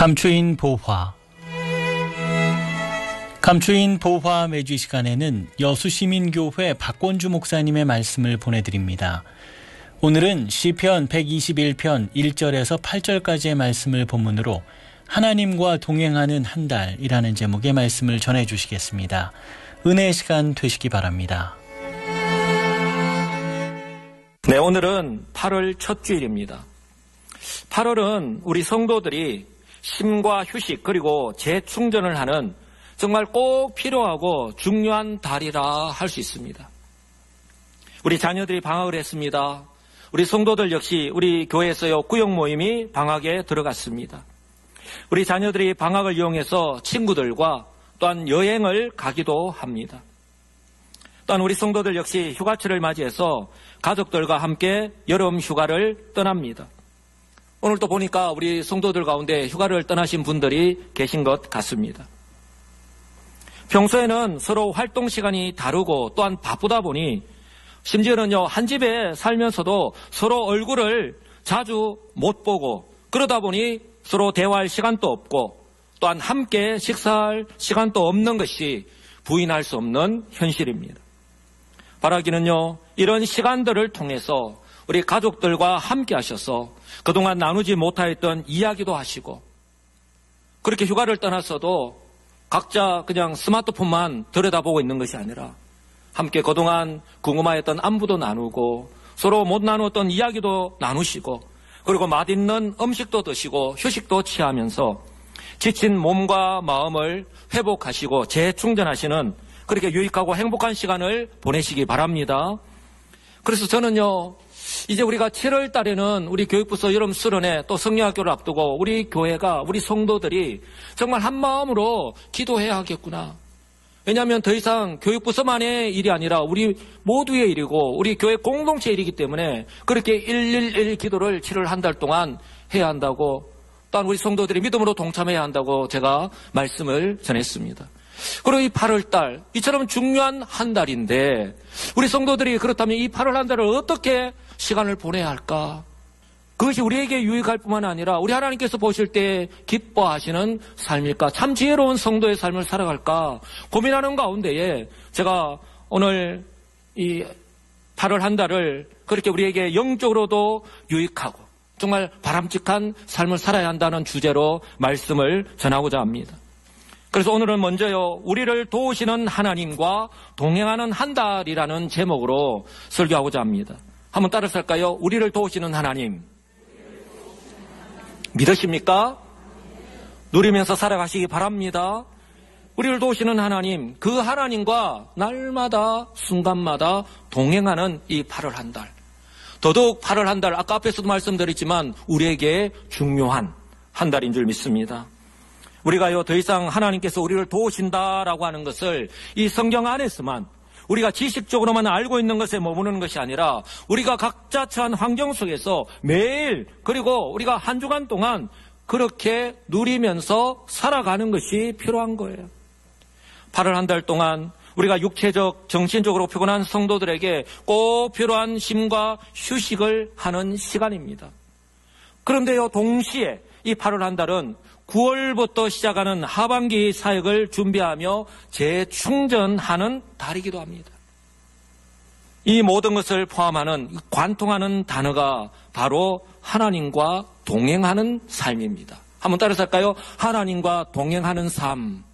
감추인 보화. 감추인 보화 매주 이 시간에는 여수시민교회 박권주 목사님의 말씀을 보내드립니다. 오늘은 시편 121편 1절에서 8절까지의 말씀을 본문으로 하나님과 동행하는 한 달이라는 제목의 말씀을 전해주시겠습니다. 은혜의 시간 되시기 바랍니다. 네, 오늘은 8월 첫 주일입니다. 8월은 우리 성도들이 쉼과 휴식 그리고 재충전을 하는 정말 꼭 필요하고 중요한 달이라 할 수 있습니다. 우리 자녀들이 방학을 했습니다. 우리 성도들 역시 우리 교회에서요 구역 모임이 방학에 들어갔습니다. 우리 자녀들이 방학을 이용해서 친구들과 또한 여행을 가기도 합니다. 또한 우리 성도들 역시 휴가철을 맞이해서 가족들과 함께 여름 휴가를 떠납니다. 오늘 또 보니까 우리 성도들 가운데 휴가를 떠나신 분들이 계신 것 같습니다. 평소에는 서로 활동 시간이 다르고 또한 바쁘다 보니 심지어는요 한 집에 살면서도 서로 얼굴을 자주 못 보고 그러다 보니 서로 대화할 시간도 없고 또한 함께 식사할 시간도 없는 것이 부인할 수 없는 현실입니다. 바라기는요 이런 시간들을 통해서 우리 가족들과 함께 하셔서 그동안 나누지 못하였던 이야기도 하시고 그렇게 휴가를 떠났어도 각자 그냥 스마트폰만 들여다보고 있는 것이 아니라 함께 그동안 궁금하였던 안부도 나누고 서로 못 나누었던 이야기도 나누시고 그리고 맛있는 음식도 드시고 휴식도 취하면서 지친 몸과 마음을 회복하시고 재충전하시는 그렇게 유익하고 행복한 시간을 보내시기 바랍니다. 그래서 저는요 이제 우리가 7월 달에는 우리 교육부서 여름 수련회 또 성령학교를 앞두고 우리 교회가 우리 성도들이 정말 한 마음으로 기도해야 하겠구나. 왜냐하면 더 이상 교육부서만의 일이 아니라 우리 모두의 일이고 우리 교회 공동체 일이기 때문에 그렇게 111 기도를 7월 한 달 동안 해야 한다고 또한 우리 성도들이 믿음으로 동참해야 한다고 제가 말씀을 전했습니다. 그리고 이 8월 달, 이처럼 중요한 한 달인데 우리 성도들이 그렇다면 이 8월 한 달을 어떻게 시간을 보내야 할까? 그것이 우리에게 유익할 뿐만 아니라 우리 하나님께서 보실 때 기뻐하시는 삶일까? 참 지혜로운 성도의 삶을 살아갈까? 고민하는 가운데에 제가 오늘 이 8월 한 달을 그렇게 우리에게 영적으로도 유익하고 정말 바람직한 삶을 살아야 한다는 주제로 말씀을 전하고자 합니다. 그래서 오늘은 먼저요 우리를 도우시는 하나님과 동행하는 한 달이라는 제목으로 설교하고자 합니다. 한번 따라서 할까요? 우리를 도우시는 하나님 믿으십니까? 누리면서 살아가시기 바랍니다. 우리를 도우시는 하나님, 그 하나님과 날마다 순간마다 동행하는 이 8월 한 달, 더더욱 8월 한 달, 아까 앞에서도 말씀드렸지만 우리에게 중요한 한 달인 줄 믿습니다. 우리가요 더 이상 하나님께서 우리를 도우신다라고 하는 것을 이 성경 안에서만 우리가 지식적으로만 알고 있는 것에 머무르는 것이 아니라 우리가 각자 처한 환경 속에서 매일 그리고 우리가 한 주간 동안 그렇게 누리면서 살아가는 것이 필요한 거예요. 8월 한 달 동안 우리가 육체적, 정신적으로 피곤한 성도들에게 꼭 필요한 쉼과 휴식을 하는 시간입니다. 그런데요 동시에 이 8월 한 달은 9월부터 시작하는 하반기 사역을 준비하며 재충전하는 달이기도 합니다. 이 모든 것을 포함하는 관통하는 단어가 바로 하나님과 동행하는 삶입니다. 한번 따라서 할까요? 하나님과 동행하는 삶.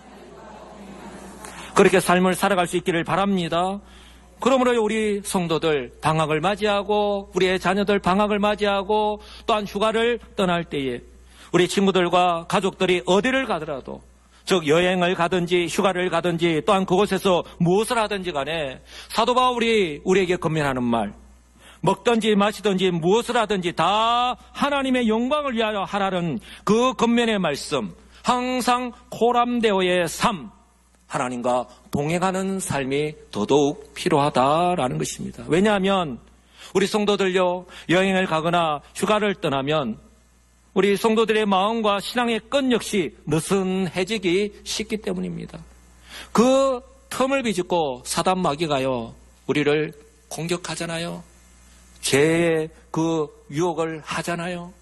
그렇게 삶을 살아갈 수 있기를 바랍니다. 그러므로 우리 성도들 방학을 맞이하고 우리의 자녀들 방학을 맞이하고 또한 휴가를 떠날 때에 우리 친구들과 가족들이 어디를 가더라도 즉 여행을 가든지 휴가를 가든지 또한 그곳에서 무엇을 하든지 간에 사도 바울이 우리에게 권면하는 말 먹든지 마시든지 무엇을 하든지 다 하나님의 영광을 위하여 하라는 그 권면의 말씀 항상 코람데오의 삶 하나님과 동행하는 삶이 더더욱 필요하다라는 것입니다. 왜냐하면 우리 성도들요 여행을 가거나 휴가를 떠나면 우리 성도들의 마음과 신앙의 끈 역시 느슨해지기 쉽기 때문입니다. 그 틈을 비집고 사단 마귀가요 우리를 공격하잖아요. 죄의 그 유혹을 하잖아요.